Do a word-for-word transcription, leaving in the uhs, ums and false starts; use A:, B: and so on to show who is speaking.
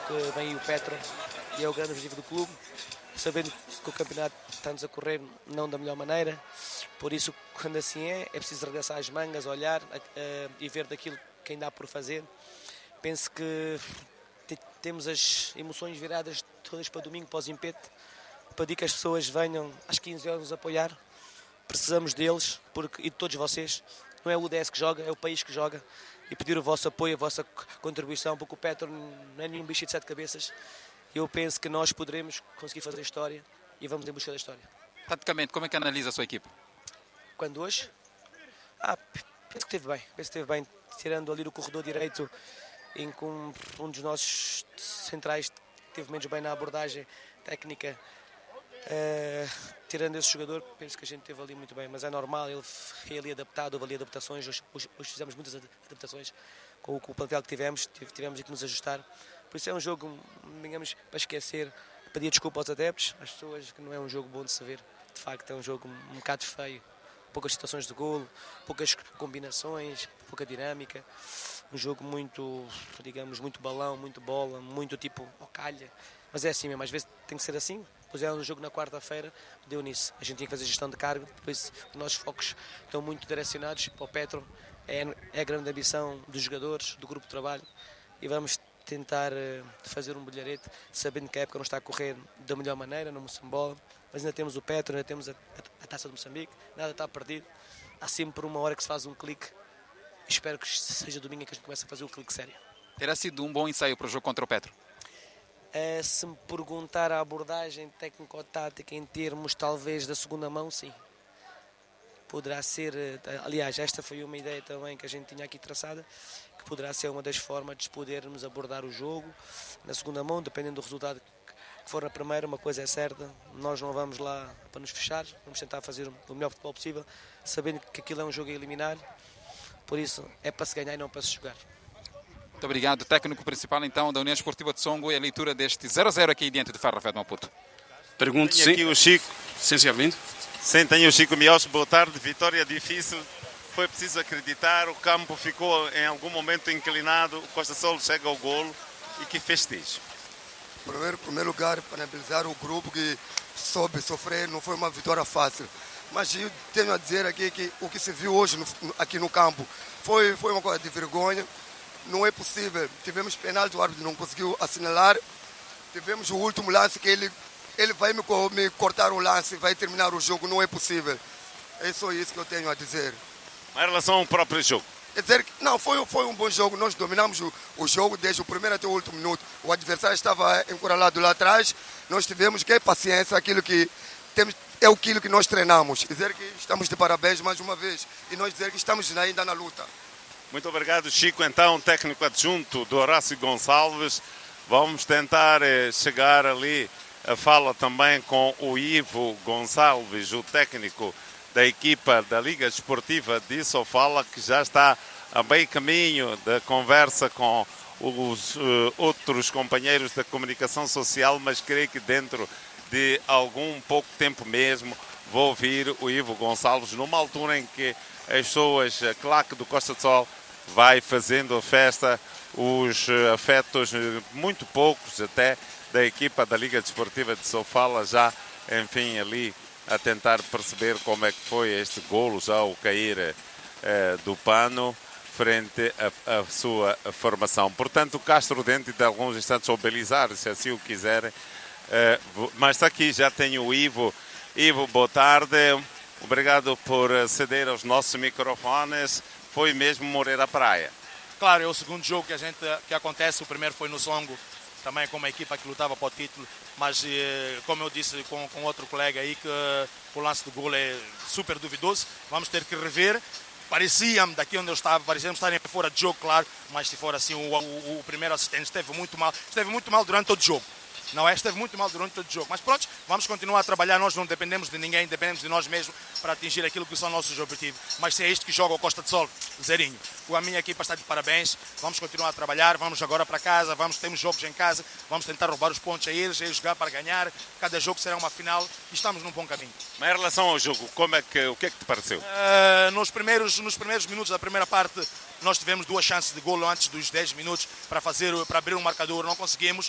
A: que vem aí o Petro e é o grande objetivo do clube, sabendo que o campeonato está-nos a correr não da melhor maneira, por isso, quando assim é, é preciso arregaçar as mangas, olhar uh, e ver daquilo que ainda há por fazer. Penso que temos as emoções viradas todas para domingo, para o Zimpete, para pedir que as pessoas venham às quinze horas nos apoiar. Precisamos deles porque, e de todos vocês. Não é o U D S que joga, é o país que joga. E pedir o vosso apoio, a vossa contribuição, porque o Petro não é nenhum bicho de sete cabeças. Eu penso que nós poderemos conseguir fazer história e vamos em busca da história.
B: Taticamente, como é que analisa a sua equipe?
A: Quando hoje? Ah, penso que esteve bem. Penso que esteve bem, tirando ali no corredor direito, em que um, um dos nossos centrais esteve menos bem na abordagem técnica. Uh, tirando esse jogador, penso que a gente esteve ali muito bem, mas é normal, ele foi ali adaptado, houve ali adaptações, hoje, hoje fizemos muitas adaptações com o, com o plantel que tivemos, tivemos que nos ajustar, por isso é um jogo, digamos, para esquecer, pedir desculpa aos adeptos, às pessoas, que não é um jogo bom de se ver, de facto é um jogo um, um bocado feio, poucas situações de golo, poucas combinações, pouca dinâmica, um jogo muito, digamos, muito balão, muito bola, muito tipo ao calha, mas é assim mesmo, às vezes tem que ser assim. Puseram no jogo na quarta-feira, deu nisso. A gente tinha que fazer gestão de carga, depois os nossos focos estão muito direcionados para o Petro. É, é a grande ambição dos jogadores, do grupo de trabalho, e vamos tentar uh, fazer um bilharete, sabendo que a época não está a correr da melhor maneira, no Moçambola, mas ainda temos o Petro, ainda temos a, a, a Taça de Moçambique, nada está perdido. Há sempre uma hora que se faz um clique. Espero que seja domingo que a gente comece a fazer o clique sério.
B: Terá sido um bom ensaio para o jogo contra o Petro?
A: Uh, se me perguntar a abordagem técnico-tática em termos talvez da segunda mão, sim. Poderá ser, uh, aliás, esta foi uma ideia também que a gente tinha aqui traçada, que poderá ser uma das formas de podermos abordar o jogo na segunda mão, dependendo do resultado que for na primeira. Uma coisa é certa, nós não vamos lá para nos fechar, vamos tentar fazer o melhor futebol possível, sabendo que aquilo é um jogo a eliminar, por isso é para se ganhar e não para se jogar.
B: Muito obrigado. Técnico principal, então, da União Esportiva de Songo, e a leitura deste zero a zero aqui diante de Ferro de Maputo.
C: Pergunto sim.
D: Aqui o Chico.
C: Sim, senhor Lindo.
D: Sim, tenho o Chico Mios. Boa tarde. Vitória difícil. Foi preciso acreditar. O campo ficou em algum momento inclinado. O Costa Sol chega ao golo. E que festejo.
E: Primeiro, em primeiro lugar, parabenizar o grupo que soube sofrer. Não foi uma vitória fácil. Mas eu tenho a dizer aqui que o que se viu hoje no, aqui no campo foi, foi uma coisa de vergonha. Não é possível. Tivemos penalti, o árbitro não conseguiu assinalar. Tivemos o último lance que ele, ele vai me, me cortar o lance, vai terminar o jogo. Não é possível. É só isso que eu tenho a dizer.
D: Em relação ao próprio jogo?
E: Quer dizer, não, foi, foi um bom jogo. Nós dominamos o, o jogo desde o primeiro até o último minuto. O adversário estava encurralado lá atrás. Nós tivemos que ter paciência, aquilo que temos, é aquilo que nós treinamos. Dizer que estamos de parabéns mais uma vez. E nós dizer que estamos ainda na luta.
D: Muito obrigado, Chico. Então, técnico adjunto do Horácio Gonçalves. Vamos tentar eh, chegar ali a fala também com o Ivo Gonçalves, o técnico da equipa da Liga Desportiva de Sofala, que já está a meio caminho da conversa com os uh, outros companheiros da comunicação social, mas creio que dentro de algum pouco tempo mesmo vou ouvir o Ivo Gonçalves, numa altura em que as pessoas, a claque do Costa do Sol vai fazendo a festa, os afetos, muito poucos até, da equipa da Liga Desportiva de Sofala, já, enfim, ali a tentar perceber como é que foi este golo, já ao cair eh, do pano, frente à sua formação. Portanto, o Castro, dentro de alguns instantes, ou Belizar, se assim o quiserem, eh, mas está aqui, já tenho o Ivo. Ivo, boa tarde, obrigado por ceder aos nossos microfones. Foi mesmo Moreira Praia.
F: Claro, é o segundo jogo que, a gente, que acontece. O primeiro foi no Songo, também com uma equipa que lutava para o título. Mas, como eu disse com, com outro colega aí, que o lance do gol é super duvidoso. Vamos ter que rever. Parecia-me, daqui onde eu estava, parecia-me estarem fora de jogo, claro. Mas se for assim, o, o, o primeiro assistente esteve muito mal. Esteve muito mal durante todo o jogo. Não é? Esteve muito mal durante todo o jogo. Mas pronto, vamos continuar a trabalhar. Nós não dependemos de ninguém, dependemos de nós mesmos para atingir aquilo que são nossos objetivos. Mas se é isto que joga o Costa do Sol, zerinho. A minha equipa está de parabéns. Vamos continuar a trabalhar. Vamos agora para casa. Vamos, temos jogos em casa. Vamos tentar roubar os pontos a eles, eles jogar para ganhar. Cada jogo será uma final e estamos num bom caminho.
D: Mas em relação ao jogo, como é que, o que é que te pareceu?
F: Uh, nos, primeiros, nos primeiros minutos da primeira parte, nós tivemos duas chances de golo antes dos dez minutos para fazer, para abrir o marcador, não conseguimos.